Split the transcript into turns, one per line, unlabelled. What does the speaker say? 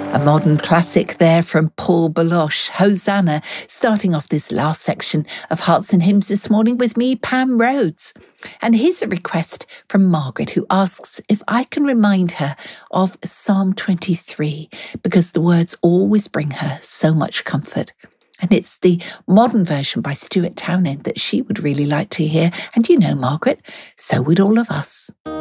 A modern classic there from Paul Baloche, Hosanna, starting off this last section of Hearts and Hymns this morning with me, Pam Rhodes. And here's a request from Margaret, who asks if I can remind her of Psalm 23, because the words always bring her so much comfort. And it's the modern version by Stuart Townend that she would really like to hear. And you know, Margaret, so would all of us.